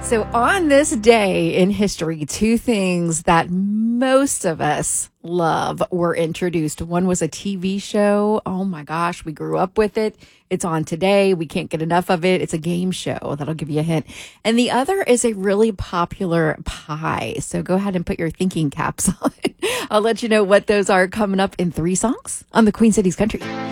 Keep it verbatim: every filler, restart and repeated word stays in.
So on this day in history, two things that most of us love were introduced. One was a T V show. Oh my gosh, we grew up with it. It's on today. We can't get enough of it. It's a game show. That'll give you a hint. And the other is a really popular pie. So go ahead and put your thinking caps on. I'll let you know what those are coming up in three songs on the Queen Cities Country.